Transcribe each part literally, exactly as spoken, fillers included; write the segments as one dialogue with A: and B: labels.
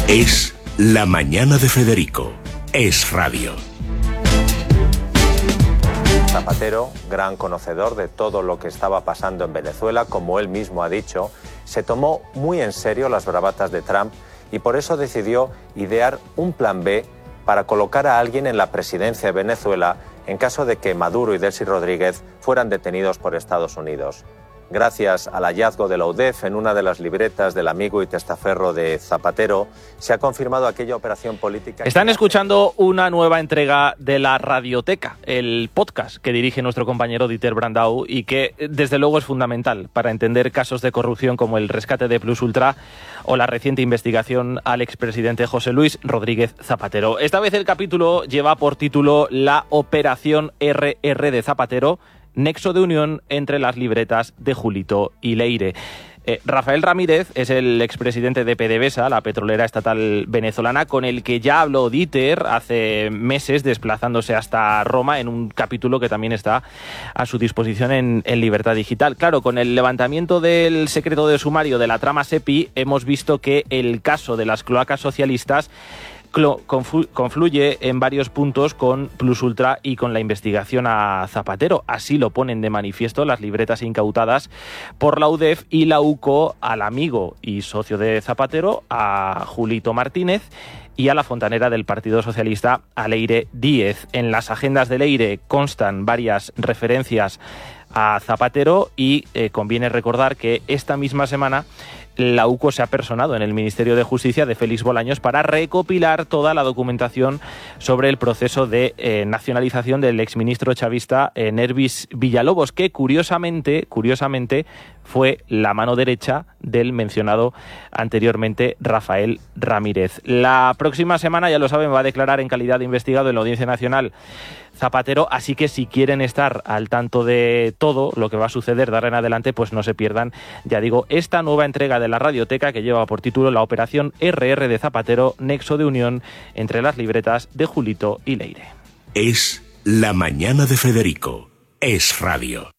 A: Es La Mañana de Federico. Es radio.
B: Zapatero, gran conocedor de todo lo que estaba pasando en Venezuela, como él mismo ha dicho, se tomó muy en serio las bravatas de Trump y por eso decidió idear un plan B para colocar a alguien en la presidencia de Venezuela en caso de que Maduro y Delcy Rodríguez fueran detenidos por Estados Unidos. Gracias al hallazgo de la U D E F en una de las libretas del amigo y testaferro de Zapatero, se ha confirmado aquella operación política.
C: Están escuchando una nueva entrega de La Radioteca, el podcast que dirige nuestro compañero Dieter Brandau y que desde luego es fundamental para entender casos de corrupción como el rescate de Plus Ultra o la reciente investigación al expresidente José Luis Rodríguez Zapatero. Esta vez el capítulo lleva por título La Operación R R de Zapatero, nexo de unión entre las libretas de Julito y Leire. Eh, Rafael Ramírez es el expresidente de PDVSA, la petrolera estatal venezolana, con el que ya habló Dieter hace meses desplazándose hasta Roma en un capítulo que también está a su disposición en, en Libertad Digital. Claro, con el levantamiento del secreto de sumario de la trama SEPI hemos visto que el caso de las cloacas socialistas confluye en varios puntos con Plus Ultra y con la investigación a Zapatero. Así lo ponen de manifiesto las libretas incautadas por la U D E F y la UCO al amigo y socio de Zapatero, a Julito Martínez, y a la fontanera del Partido Socialista, a Leire Díez. En las agendas de Leire constan varias referencias a Zapatero y eh, conviene recordar que esta misma semana la UCO se ha personado en el Ministerio de Justicia de Félix Bolaños para recopilar toda la documentación sobre el proceso de eh, nacionalización del exministro chavista eh, Nervis Villalobos, que curiosamente, curiosamente fue la mano derecha del mencionado anteriormente Rafael Ramírez. La próxima semana, ya lo saben, va a declarar en calidad de investigado en la Audiencia Nacional Zapatero, así que si quieren estar al tanto de todo lo que va a suceder de ahora en adelante, pues no se pierdan, ya digo, esta nueva entrega de La Radioteca que lleva por título La Operación R R de Zapatero, nexo de unión entre las libretas de Julito y Leire.
A: Es La Mañana de Federico. Es radio.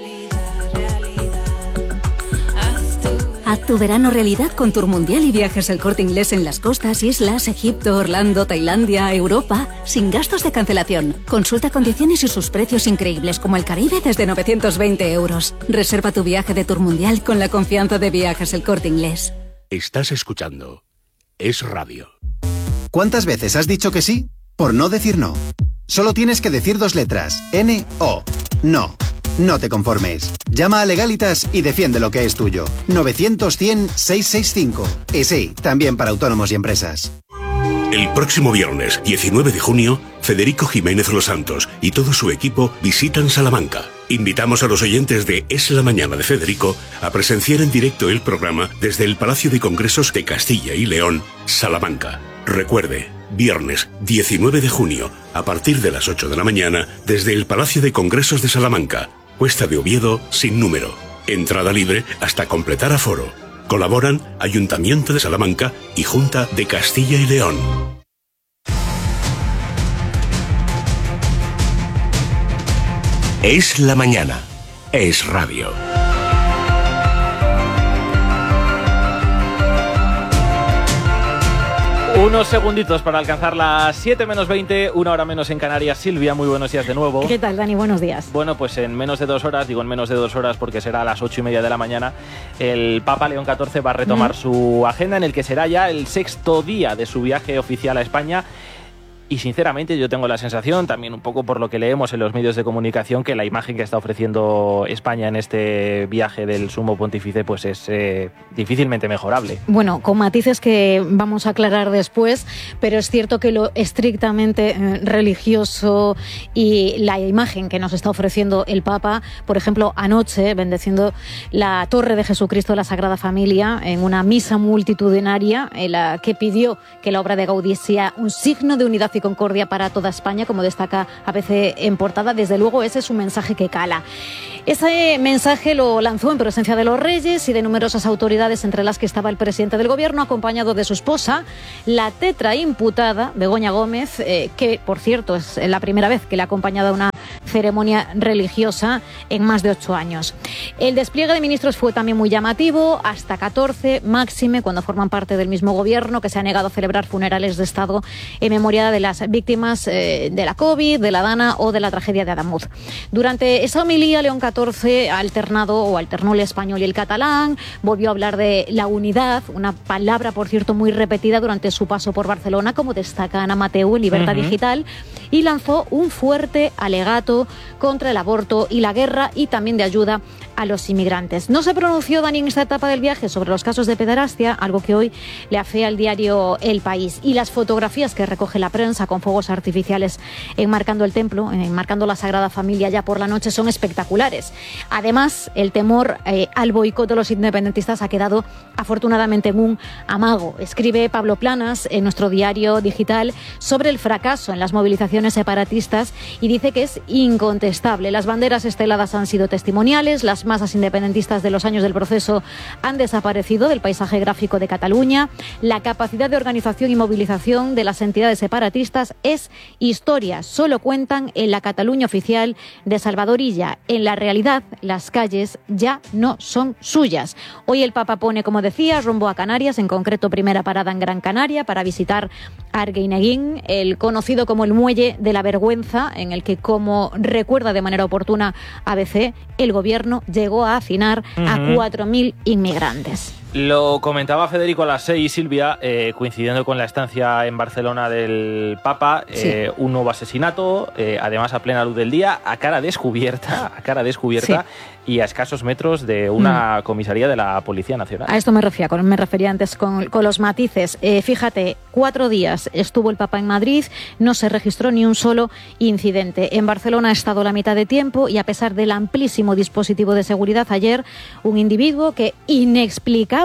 D: Haz tu verano realidad con Tour Mundial y Viajes El Corte Inglés en las costas, islas, Egipto, Orlando, Tailandia, Europa, sin gastos de cancelación. Consulta condiciones y sus precios increíbles como el Caribe desde novecientos veinte euros. Reserva tu viaje de Tour Mundial con la confianza de Viajes El Corte Inglés.
A: Estás escuchando Es radio.
E: ¿Cuántas veces has dicho que sí por no decir no? Solo tienes que decir dos letras. N O. No. No te conformes. Llama a Legalitas y defiende lo que es tuyo. novecientos cien seiscientos sesenta y cinco. Y sí, también para autónomos y empresas.
A: El próximo viernes, diecinueve de junio, Federico Jiménez Los Santos y todo su equipo visitan Salamanca. Invitamos a los oyentes de Es la Mañana de Federico a presenciar en directo el programa desde el Palacio de Congresos de Castilla y León, Salamanca. Recuerde, viernes diecinueve de junio, a partir de las ocho de la mañana, desde el Palacio de Congresos de Salamanca. Cuesta de Oviedo sin número. Entrada libre hasta completar aforo. Colaboran Ayuntamiento de Salamanca y Junta de Castilla y León. Es la mañana. Es radio.
C: Unos segunditos para alcanzar las siete menos veinte, una hora menos en Canarias. Silvia, muy buenos días de nuevo.
F: ¿Qué tal, Dani? Buenos días.
C: Bueno, pues en menos de dos horas, digo en menos de dos horas porque será a las ocho y media de la mañana, el Papa León catorce va a retomar mm. su agenda en el que será ya el sexto día de su viaje oficial a España. Y sinceramente yo tengo la sensación, también un poco por lo que leemos en los medios de comunicación, que la imagen que está ofreciendo España en este viaje del Sumo Pontífice pues es eh, difícilmente mejorable.
F: Bueno, con matices que vamos a aclarar después, pero es cierto que lo estrictamente eh, religioso y la imagen que nos está ofreciendo el Papa, por ejemplo, anoche bendeciendo la Torre de Jesucristo de la Sagrada Familia en una misa multitudinaria en la que pidió que la obra de Gaudí sea un signo de unidad y concordia para toda España, como destaca A B C en portada. Desde luego ese es un mensaje que cala. Ese mensaje lo lanzó en presencia de los reyes y de numerosas autoridades, entre las que estaba el presidente del gobierno, acompañado de su esposa, la tetra imputada, Begoña Gómez, eh, que, por cierto, es la primera vez que le ha acompañado a una ceremonia religiosa en más de ocho años. El despliegue de ministros fue también muy llamativo, hasta catorce, máxime, cuando forman parte del mismo gobierno, que se ha negado a celebrar funerales de Estado en memoria de las víctimas eh, de la COVID, de la Dana o de la tragedia de Adamuz. Durante esa homilía, León catorce ha alternado o alternó el español y el catalán, volvió a hablar de la unidad, una palabra, por cierto, muy repetida durante su paso por Barcelona, como destaca Ana Mateu en Libertad uh-huh. Digital, y lanzó un fuerte alegato contra el aborto y la guerra y también de ayuda a los inmigrantes. No se pronunció Dani en esta etapa del viaje sobre los casos de pederastia, algo que hoy le afea al diario El País. Y las fotografías que recoge la prensa con fuegos artificiales enmarcando el templo, enmarcando la Sagrada Familia ya por la noche, son espectaculares. Además, el temor eh, al boicot de los independentistas ha quedado afortunadamente en un amago. Escribe Pablo Planas en nuestro diario digital sobre el fracaso en las movilizaciones separatistas y dice que es incontestable. Las banderas esteladas han sido testimoniales, las masas independentistas de los años del proceso han desaparecido del paisaje gráfico de Cataluña. La capacidad de organización y movilización de las entidades separatistas es historia. Solo cuentan en la Cataluña oficial de Salvador Illa. En la realidad, las calles ya no son suyas. Hoy el Papa pone, como decía, rumbo a Canarias, en concreto primera parada en Gran Canaria, para visitar Arguineguín, el conocido como el Muelle de la Vergüenza, en el que, como recuerda de manera oportuna A B C, el gobierno llegó a hacinar uh-huh. a cuatro mil inmigrantes.
C: Lo comentaba Federico a las seis, Silvia, eh, coincidiendo con la estancia en Barcelona del Papa, eh, sí. un nuevo asesinato, eh, además a plena luz del día, a cara descubierta, a cara descubierta sí. y a escasos metros de una mm. comisaría de la Policía Nacional.
F: A esto me refería, con, me refería antes con, con los matices. Eh, fíjate, cuatro días estuvo el Papa en Madrid, no se registró ni un solo incidente. En Barcelona ha estado la mitad de tiempo y a pesar del amplísimo dispositivo de seguridad, ayer un individuo que inexplicablemente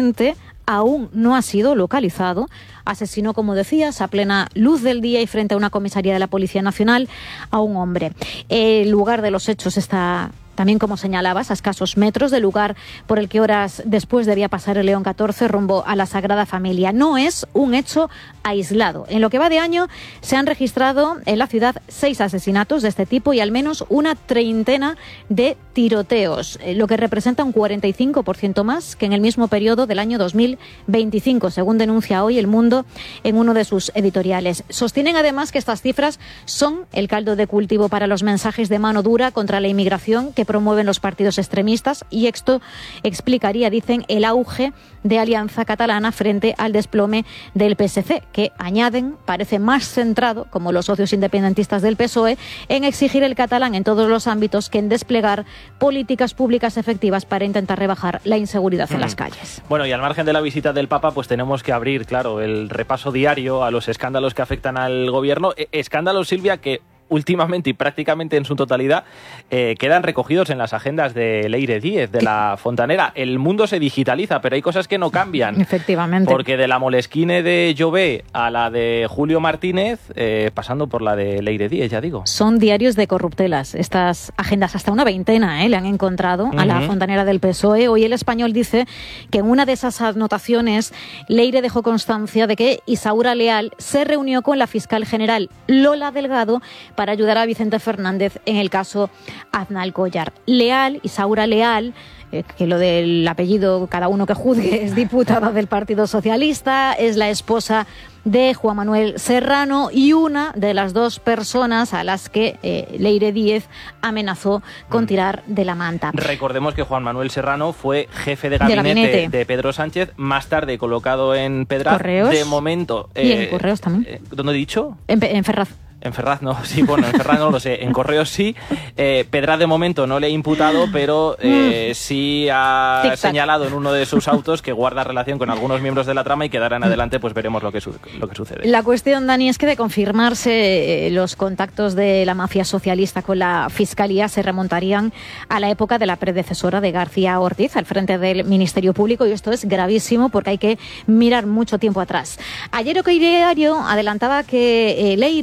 F: aún no ha sido localizado asesinó, como decías, a plena luz del día y frente a una comisaría de la Policía Nacional a un hombre. El lugar de los hechos está también, como señalabas, a escasos metros del lugar por el que horas después debía pasar el León catorce rumbo a la Sagrada Familia. No es un hecho aislado. En lo que va de año se han registrado en la ciudad seis asesinatos de este tipo y al menos una treintena de tiroteos, lo que representa un cuarenta y cinco por ciento más que en el mismo periodo del año dos mil veinticinco, según denuncia hoy El Mundo en uno de sus editoriales. Sostienen además que estas cifras son el caldo de cultivo para los mensajes de mano dura contra la inmigración que promueven los partidos extremistas y esto explicaría, dicen, el auge de Alianza Catalana frente al desplome del P S C, que añaden, parece más centrado, como los socios independentistas del P S O E, en exigir el catalán en todos los ámbitos que en desplegar políticas públicas efectivas para intentar rebajar la inseguridad mm. en las calles.
C: Bueno, y al margen de la visita del Papa, pues tenemos que abrir, claro, el repaso diario a los escándalos que afectan al gobierno. Eh, escándalos, Silvia, que últimamente y prácticamente en su totalidad eh, quedan recogidos en las agendas de Leire Díez, de la Fontanera. El mundo se digitaliza, pero hay cosas que no cambian.
F: Efectivamente.
C: Porque de la Moleskine de Jové a la de Julio Martínez, eh, pasando por la de Leire Díez, ya digo.
F: Son diarios de corruptelas estas agendas, hasta una veintena eh, le han encontrado uh-huh. a la Fontanera del P S O E. Hoy El Español dice que en una de esas anotaciones Leire dejó constancia de que Isaura Leal se reunió con la fiscal general Lola Delgado para ayudar a Vicente Fernández en el caso Aznalcóllar. Leal, Isaura Leal, eh, que lo del apellido cada uno que juzgue, es diputada del Partido Socialista, es la esposa de Juan Manuel Serrano y una de las dos personas a las que eh, Leire Díez amenazó con tirar de la manta.
C: Recordemos que Juan Manuel Serrano fue jefe de gabinete de, gabinete. de Pedro Sánchez, más tarde colocado en Pedraz.
F: Correos.
C: De momento...
F: Eh, y en Correos también.
C: Eh, ¿Dónde he dicho?
F: En, en Ferraz.
C: En Ferraz no, sí, bueno, en Ferraz no lo sé, en Correos sí. Eh, Pedraz de momento no le he imputado, pero eh, sí ha Tic-tac. señalado en uno de sus autos que guarda relación con algunos miembros de la trama y que dará en adelante pues veremos lo que, su- lo que sucede.
F: La cuestión, Dani, es que de confirmarse eh, los contactos de la mafia socialista con la Fiscalía se remontarían a la época de la predecesora de García Ortiz al frente del Ministerio Público y esto es gravísimo porque hay que mirar mucho tiempo atrás. Ayer O Diario adelantaba que eh, Leire se había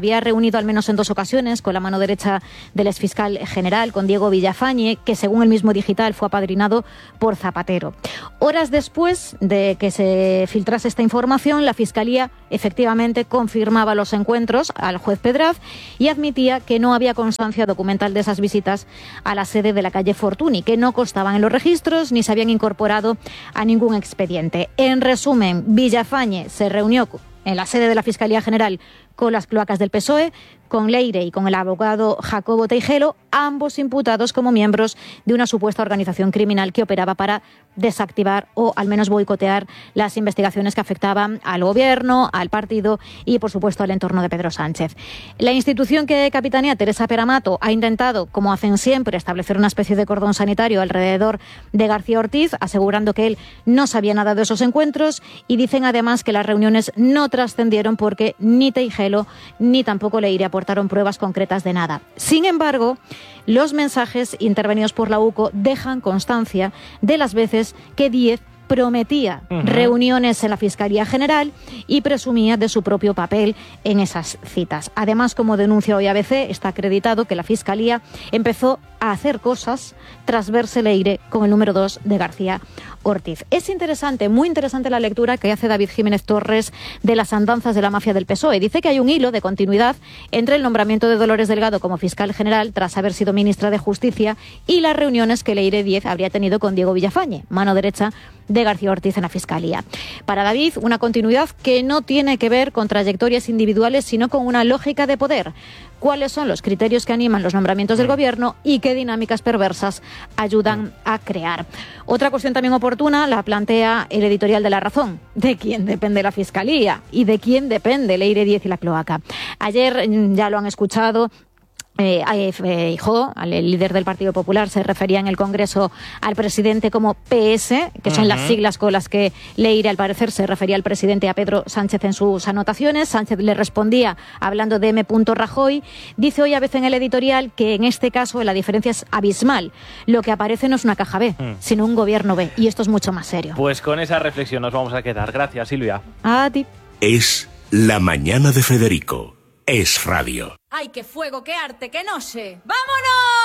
F: había reunido al menos en dos ocasiones con la mano derecha del exfiscal general, con Diego Villafañe, que según el mismo Digital fue apadrinado por Zapatero. Horas después de que se filtrase esta información, la Fiscalía efectivamente confirmaba los encuentros al juez Pedraz y admitía que no había constancia documental de esas visitas a la sede de la calle Fortuny, que no constaban en los registros ni se habían incorporado a ningún expediente. En resumen, Villafañe se reunió en la sede de la Fiscalía General con las cloacas del P S O E, con Leire y con el abogado Jacobo Teijelo, ambos imputados como miembros de una supuesta organización criminal que operaba para desactivar o al menos boicotear las investigaciones que afectaban al gobierno, al partido y, por supuesto, al entorno de Pedro Sánchez. La institución que capitanea Teresa Peramato ha intentado, como hacen siempre, establecer una especie de cordón sanitario alrededor de García Ortiz, asegurando que él no sabía nada de esos encuentros, y dicen además que las reuniones no trascendieron porque ni Teijelo ni tampoco Leire aportaron pruebas concretas de nada. Sin embargo, los mensajes intervenidos por la U C O dejan constancia de las veces que Díez prometía uh-huh. reuniones en la Fiscalía General y presumía de su propio papel en esas citas. Además, como denuncia hoy A B C, está acreditado que la Fiscalía empezó a hacer cosas tras verse Leire con el número dos de García Ortiz. Es interesante, muy interesante la lectura que hace David Jiménez Torres de las andanzas de la mafia del P S O E. Dice que hay un hilo de continuidad entre el nombramiento de Dolores Delgado como fiscal general tras haber sido ministra de Justicia y las reuniones que Leire Díez habría tenido con Diego Villafañe, mano derecha de García Ortiz en la Fiscalía. Para David, una continuidad que no tiene que ver con trayectorias individuales, sino con una lógica de poder. ¿Cuáles son los criterios que animan los nombramientos del Gobierno y qué dinámicas perversas ayudan a crear? Otra cuestión también oportuna la plantea el editorial de La Razón. ¿De quién depende la Fiscalía? ¿Y de quién depende Leire Díez y la cloaca? Ayer, ya lo han escuchado, Eh, Feijóo, el líder del Partido Popular, se refería en el Congreso al presidente como P S, que son uh-huh. las siglas con las que Leire, al parecer, se refería al presidente, a Pedro Sánchez, en sus anotaciones. Sánchez le respondía hablando de M. Rajoy. Dice hoy a veces en el editorial que en este caso la diferencia es abismal. Lo que aparece no es una caja B, uh-huh. sino un gobierno B, y esto es mucho más serio.
C: Pues con esa reflexión nos vamos a quedar. Gracias, Silvia.
F: A ti.
A: Es La Mañana de Federico. Es radio.
G: ¡Ay, qué fuego, qué arte, qué noche! ¡Vámonos!